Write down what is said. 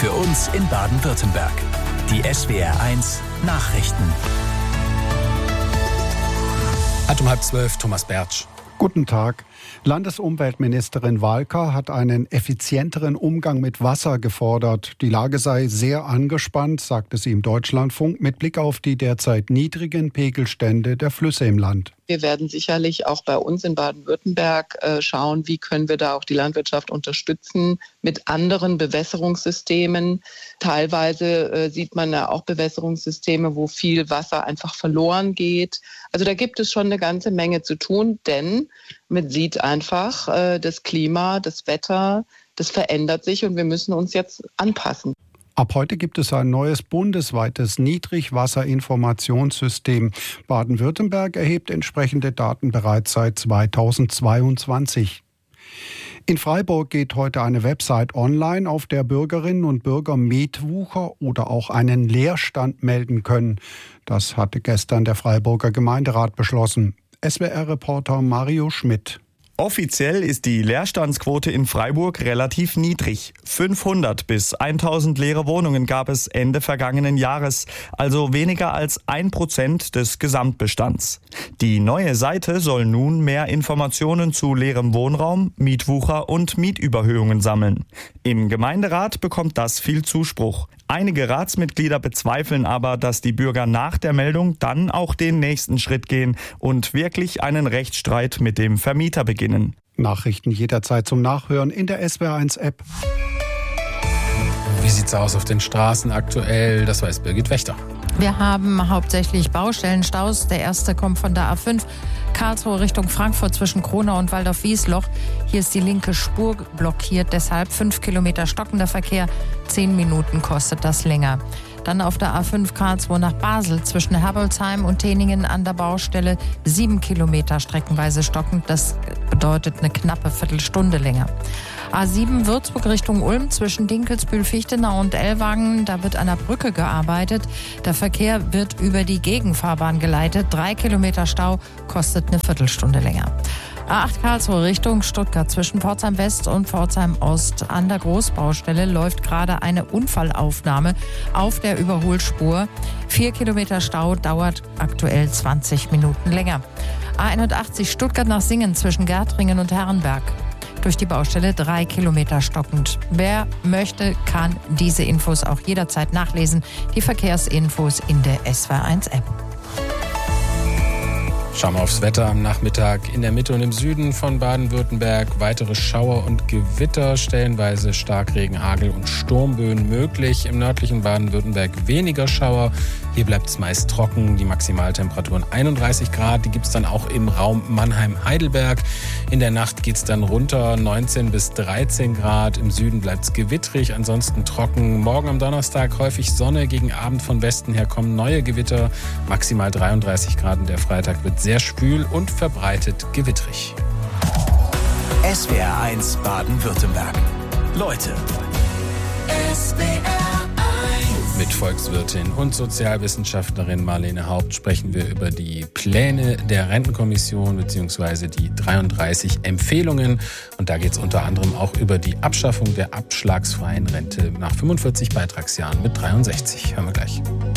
Für uns in Baden-Württemberg. Die SWR1 Nachrichten. Um 11:30 Thomas Bertsch. Guten Tag. Landesumweltministerin Walker hat einen effizienteren Umgang mit Wasser gefordert. Die Lage sei sehr angespannt, sagte sie im Deutschlandfunk, mit Blick auf die derzeit niedrigen Pegelstände der Flüsse im Land. Wir werden sicherlich auch bei uns in Baden-Württemberg schauen, wie können wir da auch die Landwirtschaft unterstützen mit anderen Bewässerungssystemen. Teilweise sieht man ja auch Bewässerungssysteme, wo viel Wasser einfach verloren geht. Also da gibt es schon eine ganze Menge zu tun, denn man sieht einfach, das Klima, das Wetter, das verändert sich und wir müssen uns jetzt anpassen. Ab heute gibt es ein neues bundesweites Niedrigwasserinformationssystem. Baden-Württemberg erhebt entsprechende Daten bereits seit 2022. In Freiburg geht heute eine Website online, auf der Bürgerinnen und Bürger Mietwucher oder auch einen Leerstand melden können. Das hatte gestern der Freiburger Gemeinderat beschlossen. SWR-Reporter Mario Schmidt. Offiziell ist die Leerstandsquote in Freiburg relativ niedrig. 500 bis 1000 leere Wohnungen gab es Ende vergangenen Jahres, also weniger als 1% des Gesamtbestands. Die neue Seite soll nun mehr Informationen zu leerem Wohnraum, Mietwucher und Mietüberhöhungen sammeln. Im Gemeinderat bekommt das viel Zuspruch. Einige Ratsmitglieder bezweifeln aber, dass die Bürger nach der Meldung dann auch den nächsten Schritt gehen und wirklich einen Rechtsstreit mit dem Vermieter beginnen. Nachrichten jederzeit zum Nachhören in der SWR1-App. Wie sieht's aus auf den Straßen aktuell? Das weiß Birgit Wächter. Wir haben hauptsächlich Baustellenstaus. Der erste kommt von der A5 Karlsruhe Richtung Frankfurt zwischen Kronau und Waldorf-Wiesloch. Hier ist die linke Spur blockiert, deshalb 5 Kilometer stockender Verkehr. 10 Minuten kostet das länger. Dann auf der A5 Karlsruhe nach Basel zwischen Herbolzheim und Teningen an der Baustelle 7 Kilometer streckenweise stockend. Das bedeutet eine knappe Viertelstunde länger. A7 Würzburg Richtung Ulm zwischen Dinkelsbühl, Fichtenau und Ellwangen. Da wird an der Brücke gearbeitet. Der Verkehr wird über die Gegenfahrbahn geleitet. 3 Kilometer Stau kostet eine Viertelstunde länger. A8 Karlsruhe Richtung Stuttgart zwischen Pforzheim West und Pforzheim Ost an der Großbaustelle läuft gerade eine Unfallaufnahme auf der Überholspur. 4 Kilometer Stau dauert aktuell 20 Minuten länger. A81 Stuttgart nach Singen zwischen Gärtringen und Herrenberg. Durch die Baustelle 3 Kilometer stockend. Wer möchte, kann diese Infos auch jederzeit nachlesen. Die Verkehrsinfos in der SWR1-App. Schauen wir aufs Wetter am Nachmittag. In der Mitte und im Süden von Baden-Württemberg weitere Schauer und Gewitter, stellenweise Starkregen, Hagel und Sturmböen möglich. Im nördlichen Baden-Württemberg weniger Schauer. Hier bleibt es meist trocken. Die Maximaltemperaturen 31 Grad. Die gibt es dann auch im Raum Mannheim-Heidelberg. In der Nacht geht es dann runter 19 bis 13 Grad. Im Süden bleibt es gewittrig, ansonsten trocken. Morgen am Donnerstag häufig Sonne. Gegen Abend von Westen her kommen neue Gewitter. Maximal 33 Grad. Und der Freitag wird sehr schwül und verbreitet gewittrig. SWR1 Baden-Württemberg. Leute. Mit Volkswirtin und Sozialwissenschaftlerin Marlene Haupt sprechen wir über die Pläne der Rentenkommission bzw. die 33 Empfehlungen. Und da geht es unter anderem auch über die Abschaffung der abschlagsfreien Rente nach 45 Beitragsjahren mit 63. Hören wir gleich.